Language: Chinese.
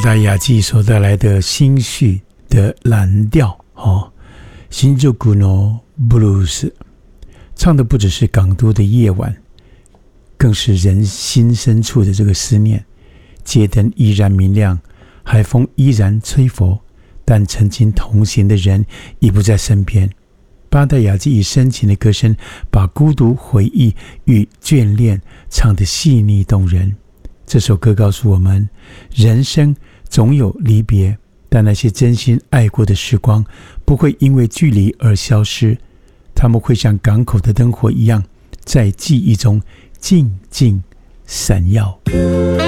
达雅纪所带来的心绪的蓝调新宿の布鲁斯，唱的不只是港都的夜晚，更是人心深处的这个思念。街灯依然明亮，海风依然吹拂，但曾经同行的人已不在身边。八代雅纪以深情的歌声，把孤独、回忆与眷恋唱得细腻动人。这首歌告诉我们，人生总有离别，但那些真心爱过的时光不会因为距离而消失，他们会像港口的灯火一样，在记忆中静静闪耀。